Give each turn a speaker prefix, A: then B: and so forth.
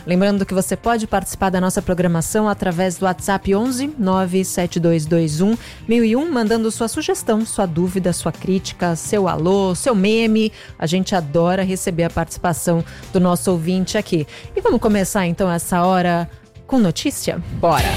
A: Lembrando que você pode participar da nossa programação através do WhatsApp 11 97221 1001, mandando sua sugestão, sua dúvida, sua crítica, seu alô, seu meme. A gente adora receber a participação do nosso ouvinte aqui. E vamos começar então essa hora com notícia? Bora!